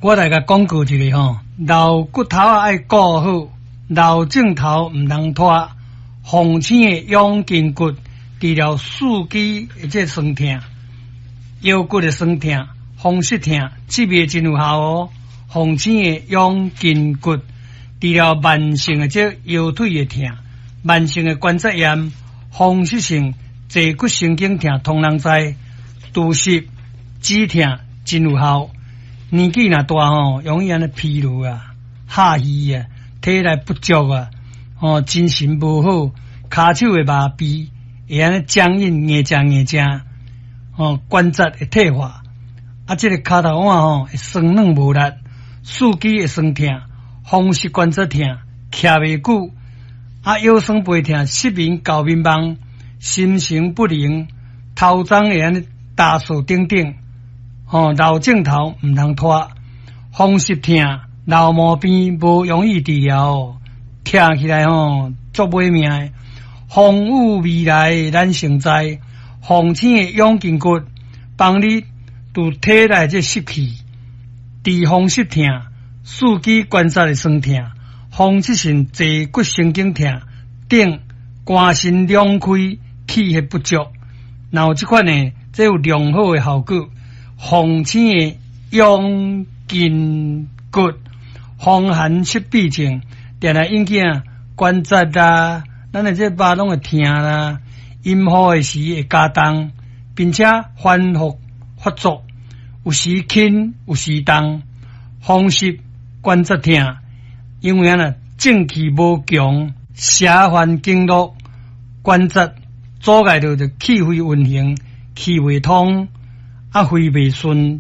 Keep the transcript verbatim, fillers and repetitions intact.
我来甲广告一个吼，老骨头啊爱顾好，老镜头毋通拖。红星的养筋骨，治疗四肢的这酸痛、腰骨的酸痛、风湿痛，这味真有效哦。红星的养筋骨，治疗慢性的这腰腿的痛、慢性的关节炎、风湿性坐骨神经痛，通人知。拄湿、止痛真有效。年纪若大吼，容易安尼疲劳啊、下虚啊、体力不足啊。哦，精神无好，骹手会麻痹，会安尼僵硬、硬正硬正，哦，关节会退化，啊，这个骹头腕吼会酸软无力，四肢会酸痛，风湿关节痛，徛袂久，啊，腰酸背痛，失眠、搞迷茫，心神不宁，头鬃会安尼打扫等等，哦，老镜头毋通拖，风湿痛、老毛病无容易治疗哦。听起来吼足买命的，风雨未来咱成灾，红星的养筋骨，帮你拄体内这湿气，治风湿痛、四肢关节的酸痛、风湿性坐骨神经痛等肝肾两开、气血不足，然后这款呢，这有良好的效果。红星的养筋骨，风寒湿痹症。定来引起啊关节啦，咱的这肉拢会痛啦，阴雨的时会加重，并且反复发作，有时轻，有时重，风湿关节痛，因为啊正气无强，邪烦经络，关节阻碍着着气血运行，气未通，啊肺未顺。